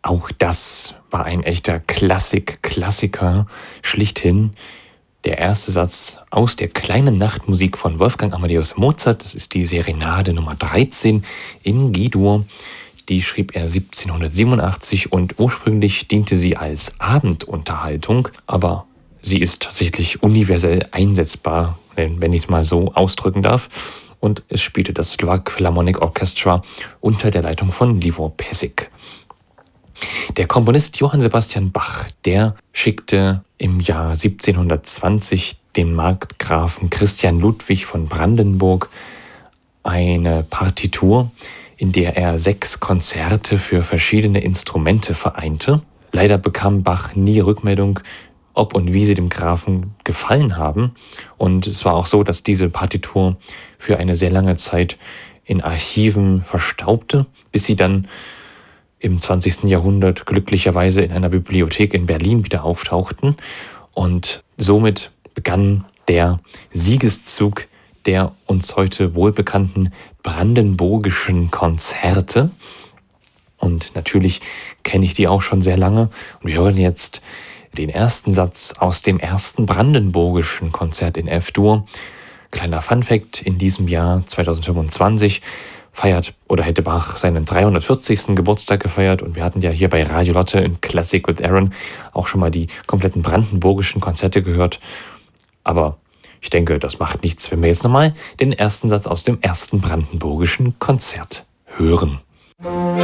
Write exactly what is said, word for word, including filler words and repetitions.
Auch das war ein echter Klassik-Klassiker schlichthin. Der erste Satz aus der kleinen Nachtmusik von Wolfgang Amadeus Mozart, das ist die Serenade Nummer dreizehn in G-Dur. Die schrieb er siebzehnhundertsiebenundachtzig und ursprünglich diente sie als Abendunterhaltung, aber sie ist tatsächlich universell einsetzbar, wenn ich es mal so ausdrücken darf. Und es spielte das Slovak Philharmonic Orchestra unter der Leitung von Livor Pesic. Der Komponist Johann Sebastian Bach, der schickte im Jahr siebzehnhundertzwanzig dem Markgrafen Christian Ludwig von Brandenburg eine Partitur, in der er sechs Konzerte für verschiedene Instrumente vereinte. Leider bekam Bach nie Rückmeldung, ob und wie sie dem Grafen gefallen haben. Und es war auch so, dass diese Partitur für eine sehr lange Zeit in Archiven verstaubte, bis sie dann im zwanzigsten Jahrhundert glücklicherweise in einer Bibliothek in Berlin wieder auftauchten. Und somit begann der Siegeszug der uns heute wohlbekannten brandenburgischen Konzerte. Und natürlich kenne ich die auch schon sehr lange. Und wir hören jetzt den ersten Satz aus dem ersten brandenburgischen Konzert in F-Dur. Kleiner Funfact, in diesem Jahr zweitausendfünfundzwanzig feiert oder hätte Bach seinen dreihundertvierzigsten Geburtstag gefeiert. Und wir hatten ja hier bei Radio Lotte in Classic with Aaron auch schon mal die kompletten brandenburgischen Konzerte gehört. Aber ich denke, das macht nichts, wenn wir jetzt nochmal den ersten Satz aus dem ersten brandenburgischen Konzert hören.